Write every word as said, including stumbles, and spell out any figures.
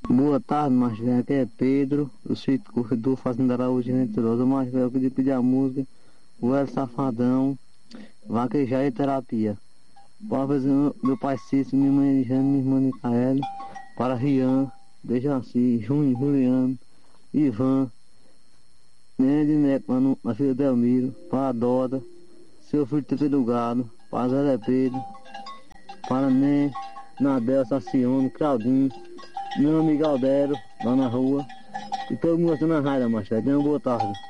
Boa tarde, macho velho. Aqui é Pedro, o sítio corredor Fazenda Araújo Venturosa. Macho velho, eu queria pedir a música O El Safadão, Vaquejar e Terapia. Para fazer meu pai Cícero, minha mãe Jane, minha irmã Micaele, para Rian, Dejaci, Junho, Juliano, Ivan, Nenê de Neco, mano, a filha Delmiro, para a Doda, seu filho Tete do Gado, para Zé de Pedro, para Nen, Nadel, Sacione, Claudinho, meu amigo Aldero, lá na rua, e todo mundo na rádio, macho velho. Tenha uma boa tarde.